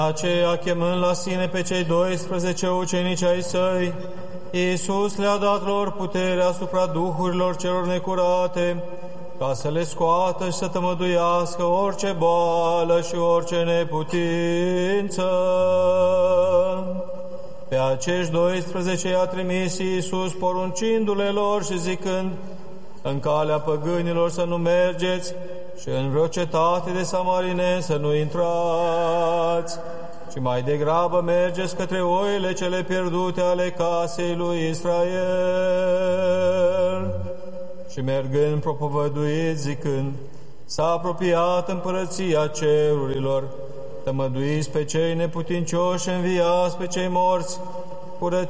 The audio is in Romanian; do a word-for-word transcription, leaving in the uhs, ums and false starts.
Aceea, chemând la sine pe cei doisprezece ucenici ai săi, Iisus le-a dat lor putere asupra duhurilor celor necurate, ca să le scoată și să tămăduiască orice boală și orice neputință. Pe acești doisprezece i-a trimis Iisus, poruncindu-le lor și zicând: în calea păgânilor să nu mergeți și în vreo cetate de samarine să nu intrați, ci mai degrabă mergeți către oile cele pierdute ale casei lui Israel. Și mergând propovăduiți zicând: s-a apropiat împărăția cerurilor, tămăduiți pe cei neputincioși, înviați pe cei morți, curățiți